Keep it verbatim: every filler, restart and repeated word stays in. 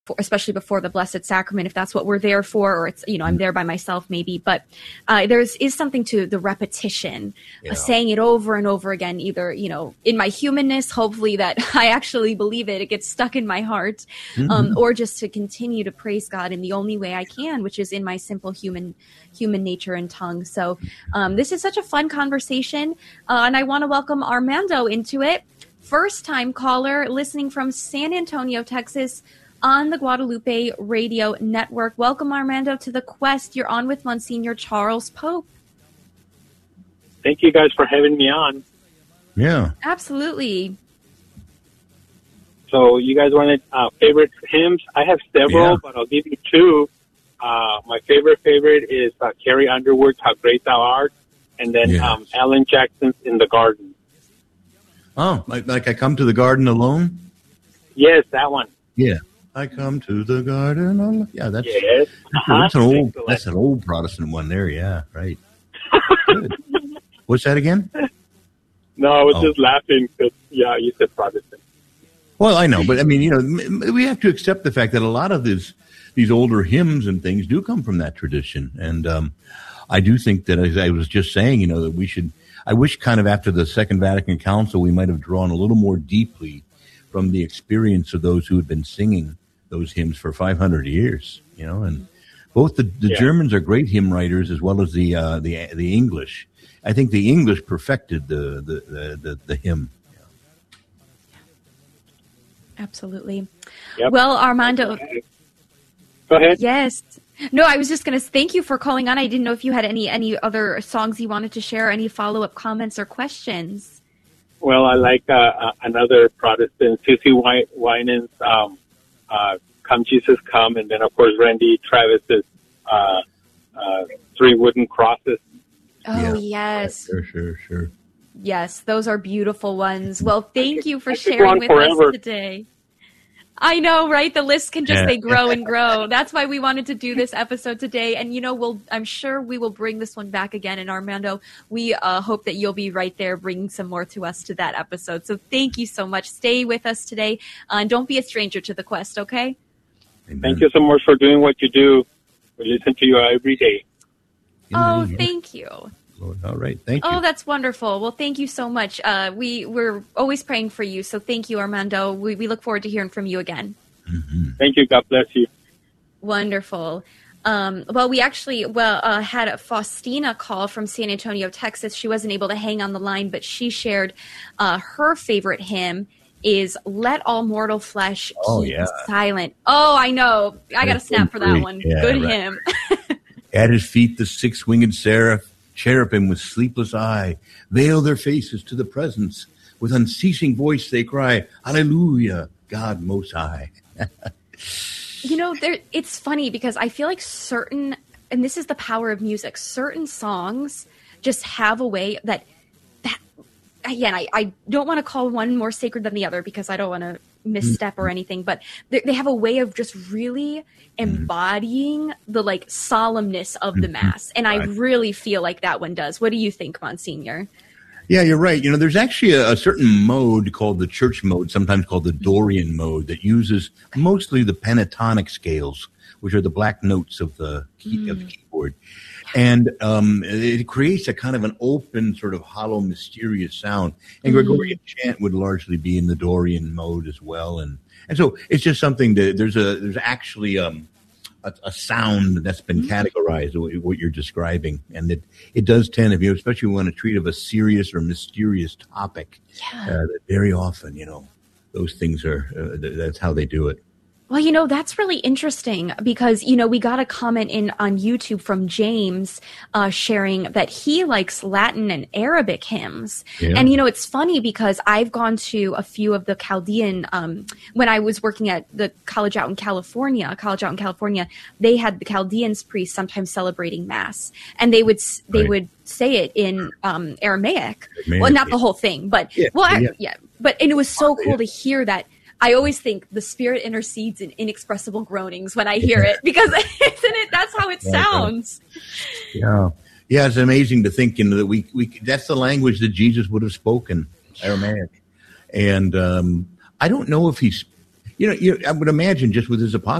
for, especially before the Blessed Sacrament, if that's what we're there for, or it's, you know, I'm there by myself maybe, but uh, there's is something to the repetition, yeah. uh, saying it over and over again, either, you know, in my humanness, hopefully that I actually believe it, it gets stuck in my heart, mm-hmm. um, or just to continue to praise God in the only way I can, which is in my simple human human nature and tongue. So um, this is such a fun conversation, uh, and I want to welcome Armando into it. First time caller listening from San Antonio, Texas, on the Guadalupe Radio Network. Welcome, Armando, to the Quest. You're on with Monsignor Charles Pope. Thank you guys for having me on. Yeah. Absolutely. So you guys wanted uh, favorite hymns? I have several, Yeah. but I'll give you two. Uh, my favorite favorite is uh, Carrie Underwood's How Great Thou Art, and then Yeah. um, Alan Jackson's In the Garden. Oh, like, like I Come to the Garden Alone? Yes, that one. Yeah. I come to the garden alone. Yeah, that's, Yes. Uh-huh. that's an old Excellent. that's an old Protestant one there. Yeah, right. Good. What's that again? No, I was Oh. just laughing because, yeah, you said Protestant. Well, I know, but I mean, you know, m- we have to accept the fact that a lot of these these older hymns and things do come from that tradition, and um, I do think that, as I was just saying, you know, that we should. I wish, kind of after the Second Vatican Council, we might have drawn a little more deeply from the experience of those who had been singing those hymns for five hundred years, you know, and both the, the Yeah. Germans are great hymn writers as well as the uh, the the English. I think the English perfected the the the, the, the hymn. Absolutely. Yep. Well, Armando. Go ahead. Yes. No, I was just going to thank you for calling on. I didn't know if you had any, any other songs you wanted to share, any follow-up comments or questions. Well, I like uh, uh, another Protestant, Susie Wy- Winans, um, uh, Come Jesus Come, and then, of course, Randy Travis's uh, uh, Three Wooden Crosses. Oh, Yeah. yes. Sure, sure, sure. Yes, those are beautiful ones. Well, thank you for I could go sharing on with forever. us today. I know, right? The list can just Yeah. they grow and grow. That's why we wanted to do this episode today. And you know, we'll I'm sure we will bring this one back again. And Armando, we uh, hope that you'll be right there, bringing some more to us to that episode. So thank you so much. Stay with us today, uh, and don't be a stranger to the Quest. Okay? Amen. Thank you so much for doing what you do. We listen to you every day. Oh, Amen. thank you. Lord. All right, thank you. Oh, that's wonderful. Well, thank you so much. Uh, we we're always praying for you. So thank you, Armando. We we look forward to hearing from you again. Mm-hmm. Thank you. God bless you. Wonderful. Um, well, we actually well uh, had a Faustina call from San Antonio, Texas. She wasn't able to hang on the line, but she shared uh, her favorite hymn is "Let All Mortal Flesh Oh, Keep yeah. Silent." Oh, I know. I got to That's snap for that great. one. Yeah, Good right. hymn. At his feet, the six-winged seraph, cherubim with sleepless eye, veil their faces to the presence. With unceasing voice they cry, Hallelujah, God Most High. You know, there, it's funny because I feel like certain, and this is the power of music, certain songs just have a way that, that again, I, I don't want to call one more sacred than the other because I don't want to misstep or anything, but they, they have a way of just really embodying the like solemnness of the Mass. And I Right. really feel like that one does. What do you think, Monsignor? Yeah, you're right. You know, there's actually a, a certain mode called the church mode, sometimes called the Dorian mode, that uses mostly the pentatonic scales, which are the black notes of the key, Mm. of the keyboard. And um, it creates a kind of an open, sort of hollow, mysterious sound. And Mm. Gregorian chant would largely be in the Dorian mode as well. And and so it's just something that there's a there's actually um, a, a sound that's been categorized, what, what you're describing. And it, it does tend, if you, especially when you want to treat of a serious or mysterious topic, Yeah. uh, that very often, you know, those things are, uh, th- that's how they do it. Well, you know, that's really interesting because, you know, we got a comment in on YouTube from James uh, sharing that he likes Latin and Arabic hymns. Yeah. And, you know, it's funny because I've gone to a few of the Chaldean, um, when I was working at the college out in California, college out in California, they had the Chaldeans priests sometimes celebrating Mass. And they would, s- they Right. would say it in um, Aramaic. Aramaic, Well, not yeah. the whole thing, but, Yeah, well, I, yeah. yeah. But, and it was so Yeah. cool to hear that. I always think the Spirit intercedes in inexpressible groanings when I hear it because isn't it? That's how it sounds. Yeah. Yeah, it's amazing to think, you know, that we, we that's the language that Jesus would have spoken, Aramaic. And um, I don't know if he's, you know, you, I would imagine just with his apostle.